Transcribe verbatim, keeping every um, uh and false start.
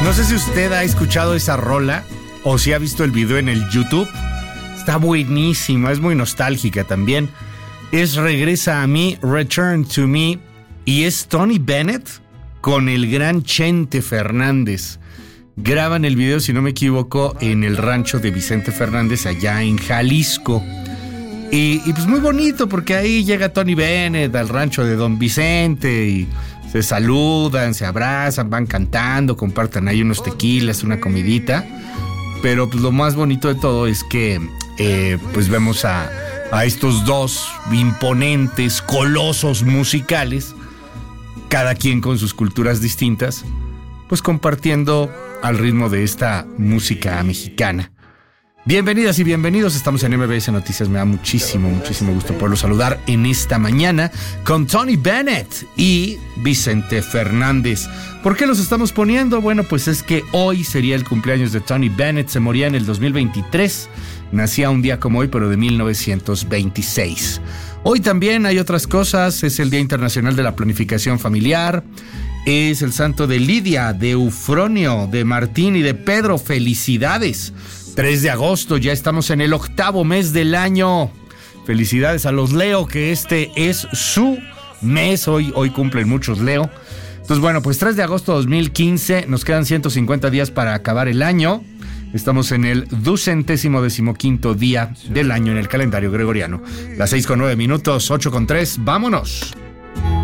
No sé si usted ha escuchado esa rola o si ha visto el video en el YouTube. Está buenísima, es muy nostálgica también. Es Regresa a mí, Return to Me, y es Tony Bennett con el gran Chente Fernández. Graban el video, si no me equivoco, en el rancho de Vicente Fernández, allá en Jalisco. Y, y pues muy bonito, porque ahí llega Tony Bennett al rancho de Don Vicente y se saludan, se abrazan, van cantando, comparten ahí unos tequilas, una comidita. Pero pues lo más bonito de todo es que eh, pues vemos a, a estos dos imponentes colosos musicales, cada quien con sus culturas distintas, pues compartiendo al ritmo de esta música mexicana. Bienvenidas y bienvenidos, estamos en M B S Noticias. Me da muchísimo, muchísimo gusto poderlo saludar en esta mañana con Tony Bennett y Vicente Fernández. ¿Por qué los estamos poniendo? Bueno, pues es que hoy sería el cumpleaños de Tony Bennett. Se moría en el dos mil veintitrés, nacía un día como hoy, pero de mil novecientos veintiséis. Hoy también hay otras cosas, es el Día Internacional de la Planificación Familiar, es el santo de Lidia, de Eufronio, de Martín y de Pedro. ¡Felicidades! tres de agosto, ya estamos en el octavo mes del año. Felicidades a los Leo, que este es su mes. Hoy, hoy cumplen muchos Leo. Entonces, bueno, pues tres de agosto de dos mil quince, nos quedan ciento cincuenta días para acabar el año. Estamos en el ducentésimo decimoquinto día del año en el calendario gregoriano. Las seis con nueve minutos, ocho con tres, vámonos.